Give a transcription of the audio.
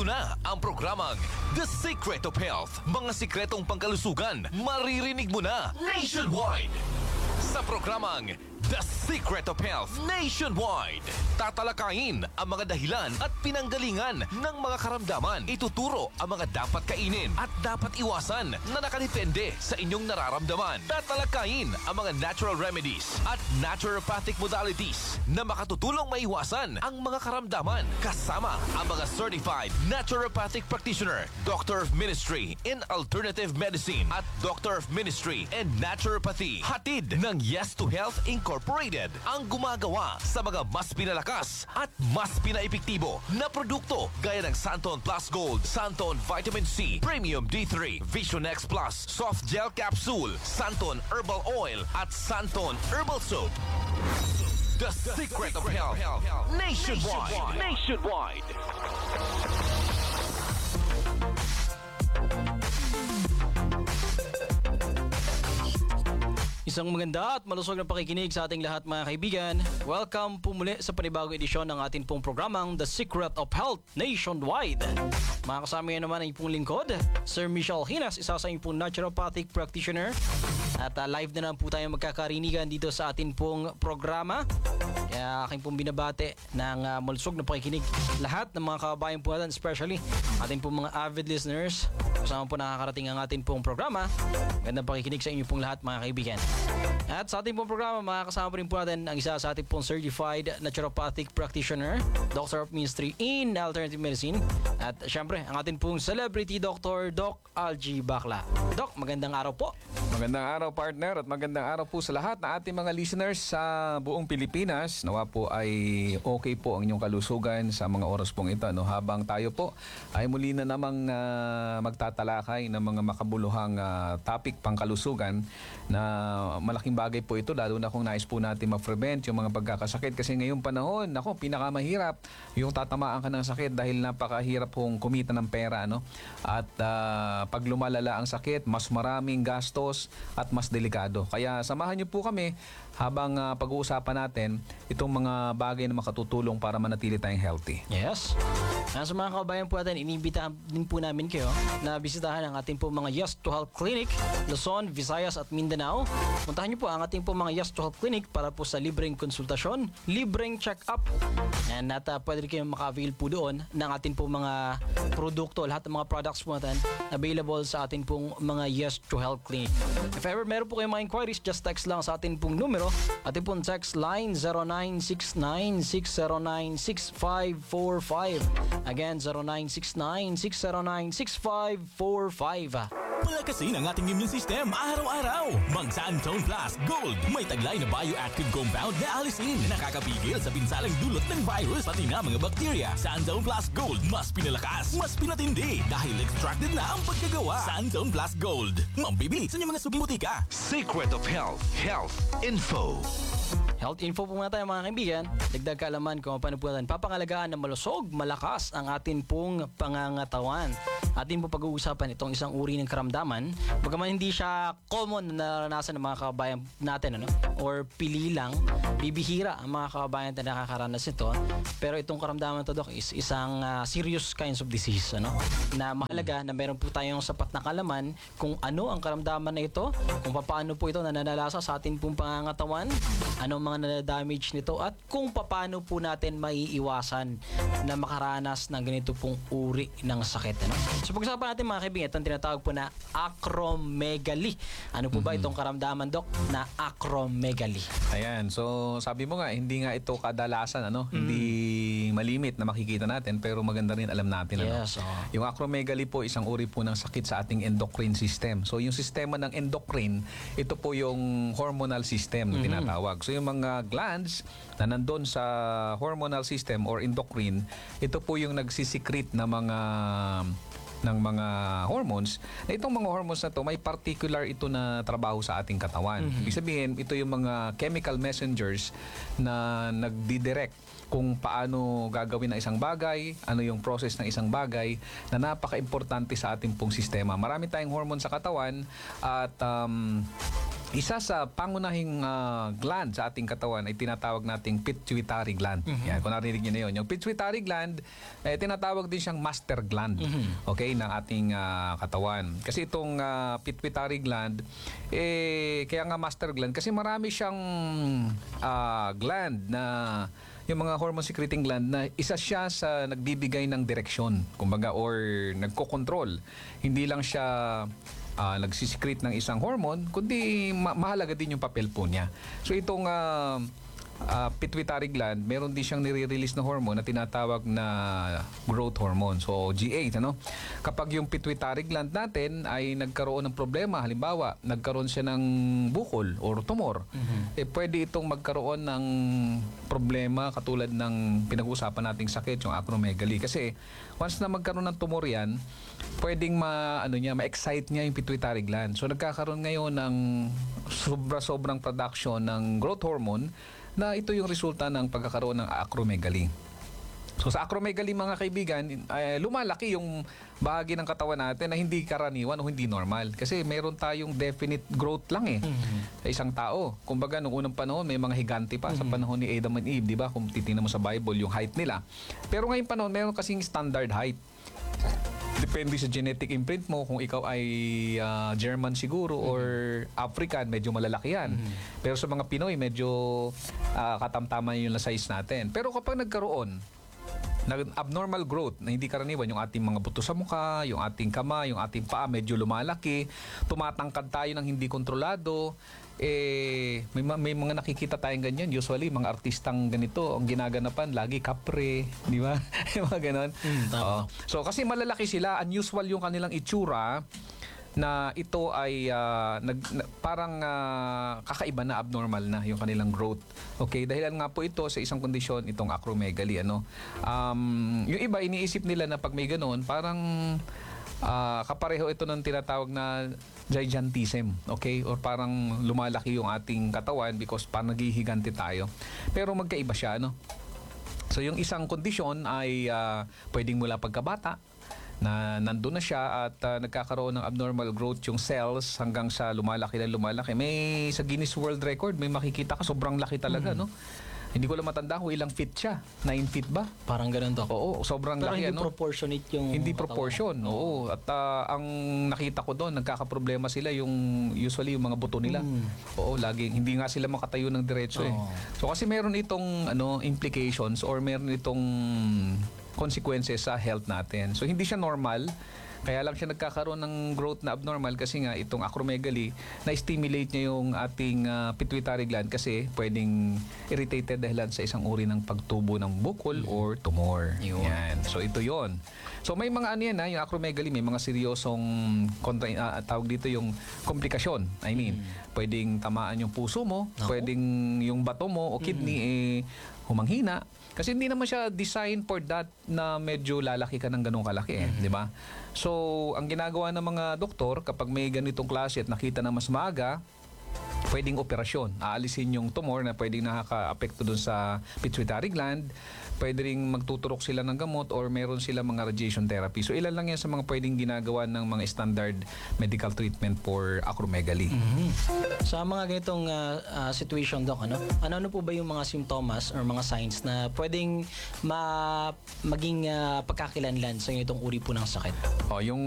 na ang programang The Secret of Health. Mga sikretong pangkalusugan, maririnig mo na nationwide. Sa programang The Secret of Health Nationwide, tatalakayin ang mga dahilan at pinanggalingan ng mga karamdaman. Ituturo ang mga dapat kainin at dapat iwasan na nakadepende sa inyong nararamdaman. Tatalakayin ang mga natural remedies at naturopathic modalities na makatutulong maiwasan ang mga karamdaman. Kasama ang mga certified naturopathic practitioner, Doctor of Ministry in Alternative Medicine at Doctor of Ministry in Naturopathy. Hatid ng Yes to Health Incorporated ang gumagawa sa mga mas pinalakas at mas pinaepektibo na produkto gaya ng Santon Plus Gold, Santon Vitamin C, Premium D3, Vision X Plus, Soft Gel Capsule, Santon Herbal Oil at Santon Herbal Soap. The Secret of Health Nationwide. Isang maganda at malusog na pakikinig sa ating lahat mga kaibigan. Welcome po muli sa panibagong edisyon ng ating pong programang The Secret of Health Nationwide. Mga kasama ngayon naman ang ipong lingkod, Sir Michelle Hinas, isa sa ipong naturopathic practitioner. At live na naman po tayo magkakarinigan dito sa ating pong programa. Kaya aking pong binabate ng malusog na pakikinig lahat ng mga kababayan po natin, especially ating pong mga avid listeners. Kasama po nakakarating ang ating pong programa. Gandang pakikinig sa inyo pong lahat mga kaibigan. At sa ating pong programa, makakasama po rin po natin ang isa sa ating pong certified naturopathic practitioner, Doctor of Ministry in Alternative Medicine. At syempre, ang ating pong celebrity doctor, Doc Algie Bacla. Doc, magandang araw po. Magandang araw partner at magandang araw po sa lahat ng ating mga listeners sa buong Pilipinas. Nawa po ay okay po ang inyong kalusugan sa mga oras pong ito. No? Habang tayo po ay muli na namang magtatalakay ng mga makabuluhang topic pangkalusugan na malaking bagay po ito, lalo na kung nais po natin ma-prevent yung mga pagkakasakit. Kasi ngayong panahon, pinakamahirap yung tatamaan ka ng sakit dahil napakahirap pong kumita ng pera. No? At pag lumalala ang sakit, mas maraming gastos at mas delikado. Kaya samahan niyo po kami habang pag-uusapan natin itong mga bagay na makatutulong para manatili tayong healthy. Yes. Sa mga kababayan po natin, inibita din po namin kayo na bisitahan ang ating po mga Yes to Health Clinic, Luzon, Visayas at Mindanao. Puntahan niyo po ang ating po mga Yes to Health Clinic para po sa libreng konsultasyon, libreng check-up. And at pwede rin kayong maka-avail po doon ng ating po mga produkto, lahat ng mga products po natin available sa ating pong mga Yes to Health Clinic. If ever meron po kayong mga inquiries, just text lang sa ating pong numero. Ating pong text line 0969-609-6545. Again, 0969-609-6545. Palakasin ang ating immune system araw-araw. Mang Santon Plus Gold. May taglay na bioactive compound na alisin. Nakakapigil sa pinsalang dulot ng virus pati na mga bakterya. Santon Plus Gold. Mas pinalakas, mas pinatindi. Dahil extracted na ang pagkagawa. Santon Plus Gold. Mambibili sa inyong mga suging butika. Secret of Health Info. Health info po muna tayo mga kaibigan. Dagdag kaalaman kung paano po natin papangalagaan na malusog, malakas ang atin pong pangangatawan. Atin po pag-uusapan itong isang uri ng karamdaman. Bagaman hindi siya common na naranasan ng mga kababayan natin, or pili lang, bibihira ang mga kababayan na nakakaranas ito. Pero itong karamdaman to, Doc, is isang serious kinds of disease, na mahalaga na meron po tayong sapat na kalaman kung ano ang karamdaman na ito, kung paano po ito nananalasa sa atin pong pangangatawan, anong mga nadadamage nito, at kung paano po natin maiiwasan na makaranas ng ganito pong uri ng sakit. So pag-usapan natin mga kaibigan, itong tinatawag po na acromegaly. Ano po ba itong karamdaman, Doc, na acromegaly? Ayan, so sabi mo nga, hindi nga ito kadalasan, hindi malimit na makikita natin, pero maganda rin alam natin. Yes, Yung acromegaly po, isang uri po ng sakit sa ating endocrine system. So yung sistema ng endocrine, ito po yung hormonal system na tinatawag. So yung mga glands na nandun sa hormonal system or endocrine, ito po yung nagsisikret na mga hormones. Na itong mga hormones na to, may particular ito na trabaho sa ating katawan. Ibig sabihin, ito yung mga chemical messengers na nagdidirect kung paano gagawin ang isang bagay, ano yung process ng isang bagay na napaka-importante sa ating pong sistema. Marami tayong hormone sa katawan at Isa sa pangunahing gland sa ating katawan ay tinatawag nating pituitary gland. Yan, kung narinig niyo na yun. Yung pituitary gland, tinatawag din siyang master gland, okay, ng ating katawan. Kasi itong pituitary gland, kaya nga master gland, kasi marami siyang gland na yung mga hormone secreting gland na isa siya sa nagbibigay ng direksyon, kumbaga, or nagko-control. Hindi lang siya nagsisecrete ng isang hormone, kundi mahalaga din yung papel po niya. So itong pituitary gland, meron din siyang nire-release na hormone na tinatawag na growth hormone. So G8, ano? Kapag yung pituitary gland natin ay nagkaroon ng problema, halimbawa, nagkaroon siya ng bukol or tumor, pwede itong magkaroon ng problema katulad ng pinag-uusapan nating sakit, yung acromegaly. Kasi once na magkaroon ng tumor yan, pwedeng ma-excite niya yung pituitary gland. So nagkakaroon ngayon ng sobrang production ng growth hormone na ito yung resulta ng pagkakaroon ng acromegaly. So sa acromegaly, mga kaibigan, lumalaki yung bahagi ng katawan natin na hindi karaniwan o hindi normal. Kasi meron tayong definite growth lang sa isang tao. Kumbaga, nung unang panahon, may mga higante pa sa panahon ni Adam and Eve, di ba? Kung titingnan mo sa Bible, yung height nila. Pero ngayong panahon, meron kasing standard height. Depende sa genetic imprint mo, kung ikaw ay German siguro or African, medyo malalaki yan. Pero sa mga Pinoy, medyo katamtaman yung size natin. Pero kapag nagkaroon ng abnormal growth na hindi karaniwan, yung ating mga buto sa mukha, yung ating kamay, yung ating paa medyo lumalaki, tumatangkad tayo ng hindi kontrolado, may mga nakikita tayong ganyan. Usually, mga artistang ganito, ang ginaganapan, lagi kapre, di ba? Yung mga ganon. So, kasi malalaki sila, unusual yung kanilang itsura, na ito ay parang kakaiba na, abnormal na yung kanilang growth. Okay, dahilan nga po ito sa isang kondisyon, itong acromegaly. Yung iba, iniisip nila na pag may ganon, parang kapareho ito ng tinatawag na gigantism, okay? Or parang lumalaki yung ating katawan because parang naghihigante tayo. Pero magkaiba siya, no? So yung isang kondisyon ay pwedeng mula pagkabata, na nandun na siya at nagkakaroon ng abnormal growth yung cells hanggang sa lumalaki na lumalaki. May sa Guinness World Record, may makikita ka, sobrang laki talaga, no? Hindi ko lang matanda kung ilang feet siya. 9 feet ba? Parang ganun to. Oo, sobrang Pero laki. hindi proportionate yung Hindi katawan. proportion, oo. At ang nakita ko doon, nagkakaproblema sila usually yung mga buto nila. Oo, laging hindi nga sila makatayo ng diretso So kasi meron itong implications or meron itong consequences sa health natin. So hindi siya normal. Kaya lang siya nagkakaroon ng growth na abnormal kasi nga itong acromegaly na-stimulate niya yung ating pituitary gland kasi pwedeng irritated dahilan sa isang uri ng pagtubo ng bukol or tumor. Yan. So ito yon. So may mga yung acromegaly, may mga seryosong tawag dito yung komplikasyon. I mean, pwedeng tamaan yung puso mo, pwedeng yung bato mo o kidney humanghina. Kasi hindi naman siya designed for that na medyo lalaki ka ng ganong kalaki, di ba? So, ang ginagawa ng mga doktor kapag may ganitong klase at nakita na mas maaga, pwedeng operasyon. Aalisin yung tumor na pwedeng nakaka-apekto dun sa pituitary gland. Pwede rin magtuturok sila ng gamot or meron sila mga radiation therapy. So ilan lang yan sa mga pwedeng ginagawa ng mga standard medical treatment for acromegaly. Sa mga ganitong situation, Doc, ano po ba yung mga simptomas or mga signs na pwedeng maging pagkakilanlan sa itong uri po ng sakit? Yung